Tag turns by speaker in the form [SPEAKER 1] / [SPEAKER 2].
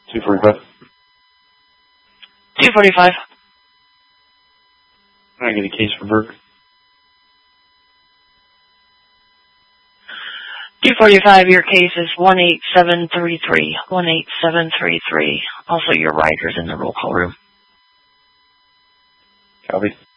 [SPEAKER 1] 245.
[SPEAKER 2] 245.
[SPEAKER 1] I get a case for Burke.
[SPEAKER 2] 245, your case is 18733. 18733. Also, your rider's in the roll call room.
[SPEAKER 1] Copy.